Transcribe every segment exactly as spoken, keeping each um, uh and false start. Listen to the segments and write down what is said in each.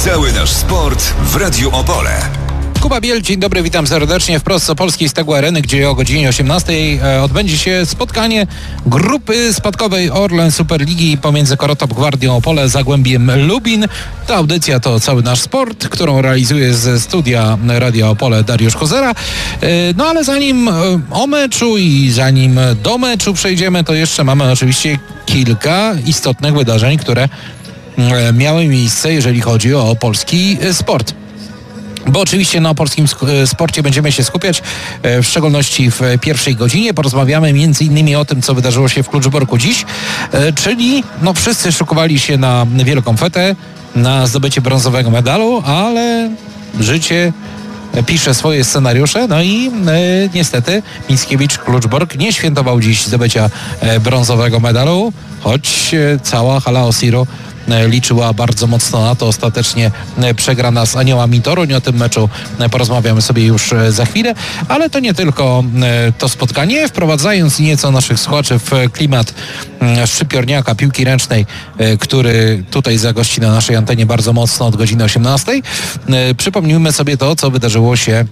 Cały nasz sport w Radiu Opole. Kuba Biel, dzień dobry, witam serdecznie wprost z Opolskiej Stegu Areny, gdzie o godzinie osiemnastej e, odbędzie się spotkanie grupy spadkowej Orlen Superligi pomiędzy Korotop Gwardią Opole, Zagłębiem Lubin. Ta audycja to Cały Nasz Sport, którą realizuje ze studia Radia Opole Dariusz Kozera. E, no ale zanim e, o meczu i zanim do meczu przejdziemy, to jeszcze mamy oczywiście kilka istotnych wydarzeń, które e, miały miejsce, jeżeli chodzi o polski sport. Bo oczywiście na polskim sporcie będziemy się skupiać, w szczególności w pierwszej godzinie. Porozmawiamy między innymi o tym, co wydarzyło się w Kluczborku dziś, czyli no wszyscy szykowali się na wielką fetę, na zdobycie brązowego medalu, ale życie pisze swoje scenariusze, no i e, niestety Mickiewicz Kluczbork nie świętował dziś zdobycia e, brązowego medalu, choć e, cała hala Osiru liczyła bardzo mocno na to. Ostatecznie przegrana z Aniołami Toruń. O tym meczu porozmawiamy sobie już za chwilę, ale to nie tylko to spotkanie. Wprowadzając nieco naszych słuchaczy w klimat szczypiorniaka piłki ręcznej, który tutaj zagości na naszej antenie bardzo mocno od godziny osiemnastej, przypomnijmy sobie to, co wydarzyło się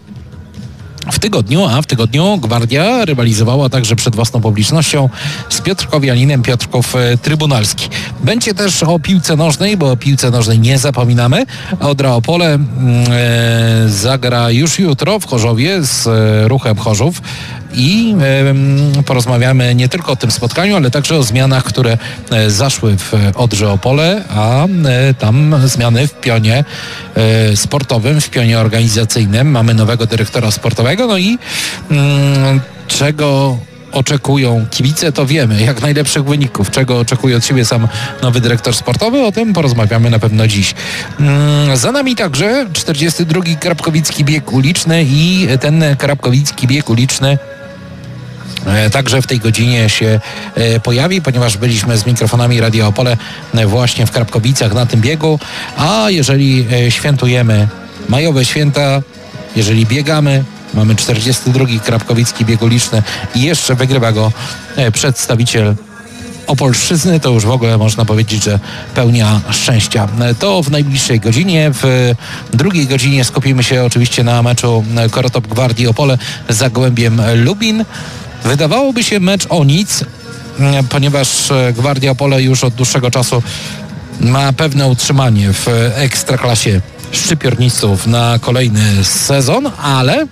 w tygodniu, a w tygodniu Gwardia rywalizowała także przed własną publicznością z Piotrkowianinem Piotrków Trybunalski. Będzie też o piłce nożnej, bo o piłce nożnej nie zapominamy. Odra Opole e, zagra już jutro w Chorzowie z e, Ruchem Chorzów i e, porozmawiamy nie tylko o tym spotkaniu, ale także o zmianach, które e, zaszły w Odrze Opole, a e, tam zmiany w pionie e, sportowym, w pionie organizacyjnym. Mamy nowego dyrektora sportowego, no i mm, czego oczekują kibice, to wiemy. Jak najlepszych wyników. Czego oczekuje od siebie sam nowy dyrektor sportowy, o tym porozmawiamy na pewno dziś. Mm, za nami także czterdziesty drugi Krapkowicki Bieg Uliczny i ten Krapkowicki Bieg Uliczny także w tej godzinie się pojawi, ponieważ byliśmy z mikrofonami Radia Opole właśnie w Krapkowicach na tym biegu, a jeżeli świętujemy majowe święta, jeżeli biegamy, mamy czterdziesty drugi Krapkowicki Bieg Uliczny i jeszcze wygrywa go przedstawiciel Opolszczyzny, to już w ogóle można powiedzieć, że pełnia szczęścia. To w najbliższej godzinie. W drugiej godzinie skupimy się oczywiście na meczu Korotop Gwardii Opole z Zagłębiem Lubin. Wydawałoby się mecz o nic, ponieważ Gwardia Opole już od dłuższego czasu ma pewne utrzymanie w ekstraklasie szczypiorniców na kolejny sezon, ale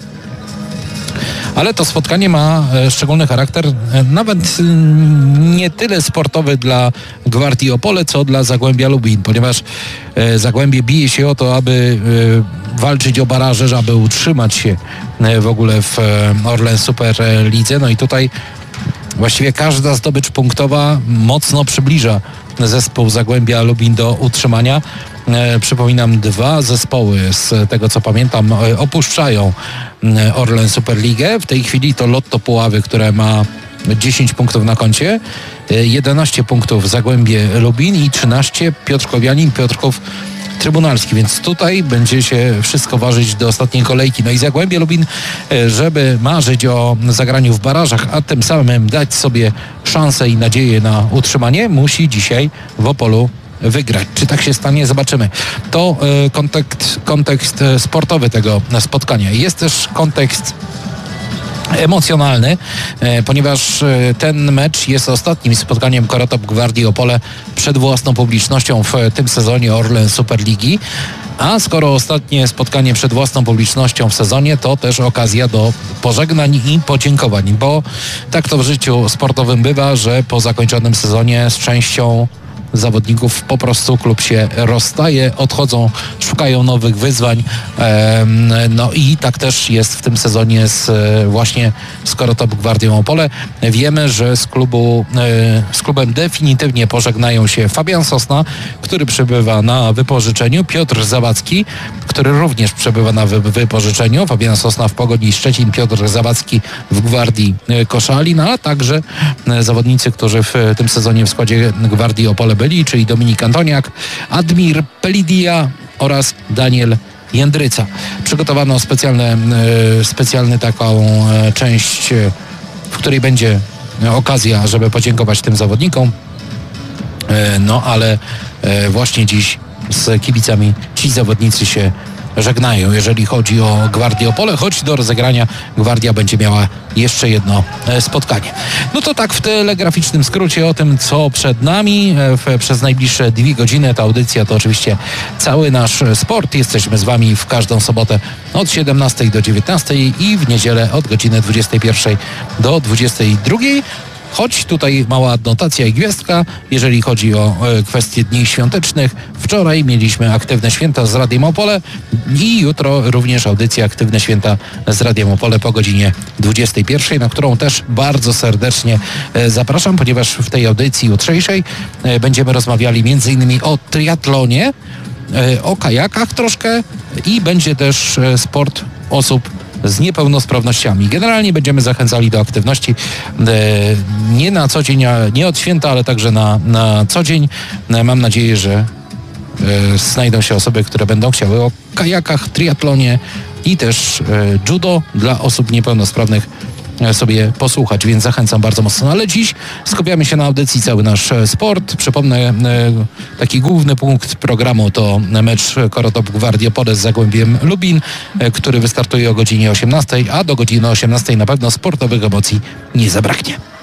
ale to spotkanie ma szczególny charakter, nawet nie tyle sportowy dla Gwardii Opole, co dla Zagłębia Lubin, ponieważ Zagłębie bije się o to, aby walczyć o baraże, aby utrzymać się w ogóle w Orlen Super Lidze. No i tutaj właściwie każda zdobycz punktowa mocno przybliża zespół Zagłębia Lubin do utrzymania. E, przypominam, dwa zespoły z tego, co pamiętam, e, opuszczają e, Orlen Superligę. W tej chwili to Lotto Puławy, które ma dziesięć punktów na koncie, e, jedenaście punktów Zagłębie Lubin i trzynaście Piotrkowianin Piotrków Trybunalski, więc tutaj będzie się wszystko ważyć do ostatniej kolejki. No i Zagłębie Lubin, żeby marzyć o zagraniu w barażach, a tym samym dać sobie szansę i nadzieję na utrzymanie, musi dzisiaj w Opolu wygrać. Czy tak się stanie? Zobaczymy. To y, kontekst, kontekst sportowy tego spotkania. Jest też kontekst emocjonalny, ponieważ ten mecz jest ostatnim spotkaniem Korotop Gwardii Opole przed własną publicznością w tym sezonie Orlen Superligi. A skoro ostatnie spotkanie przed własną publicznością w sezonie, to też okazja do pożegnań i podziękowań, bo tak to w życiu sportowym bywa, że po zakończonym sezonie z częścią zawodników po prostu klub się rozstaje, odchodzą, szukają nowych wyzwań. No i tak też jest w tym sezonie z właśnie z Korotop Gwardią Opole. Wiemy, że z klubu z klubem definitywnie pożegnają się Fabian Sosna, który przebywa na wypożyczeniu, Piotr Zawadzki, który również przebywa na wy- wypożyczeniu, Fabian Sosna w Pogoni Szczecin, Piotr Zawadzki w Gwardii Koszalin, a także zawodnicy, którzy w tym sezonie w składzie Gwardii Opole byli, czyli Dominik Antoniak, Admir Pelidia oraz Daniel Jędryca. Przygotowano specjalne, specjalny taką część, w której będzie okazja, żeby podziękować tym zawodnikom. No ale właśnie dziś z kibicami ci zawodnicy się żegnają, jeżeli chodzi o Gwardię Opole, choć do rozegrania Gwardia będzie miała jeszcze jedno spotkanie. No to tak w telegraficznym skrócie o tym, co przed nami w, przez najbliższe dwie godziny. Ta audycja to oczywiście cały nasz sport. Jesteśmy z wami w każdą sobotę od siedemnastej do dziewiętnastej i w niedzielę od godziny dwudziestej pierwszej do dwudziestej drugiej. Choć tutaj mała adnotacja i gwiazdka, jeżeli chodzi o e, kwestie dni świątecznych. Wczoraj mieliśmy aktywne święta z Radiem Opole i jutro również audycja Aktywne Święta z Radiem Opole po godzinie dwudziestej pierwszej, na którą też bardzo serdecznie e, zapraszam, ponieważ w tej audycji jutrzejszej e, będziemy rozmawiali między innymi o triatlonie, e, o kajakach troszkę i będzie też e, sport osób z niepełnosprawnościami. Generalnie będziemy zachęcali do aktywności e, nie na co dzień, a nie od święta, ale także na, na co dzień. E, mam nadzieję, że e, znajdą się osoby, które będą chciały o kajakach, triatlonie i też e, judo dla osób niepełnosprawnych sobie posłuchać, więc zachęcam bardzo mocno. Ale dziś skupiamy się na audycji Cały Nasz Sport. Przypomnę, taki główny punkt programu to mecz Korotop Gwardia Opole z Zagłębiem Lubin, który wystartuje o godzinie osiemnastej, a do godziny osiemnastej na pewno sportowych emocji nie zabraknie.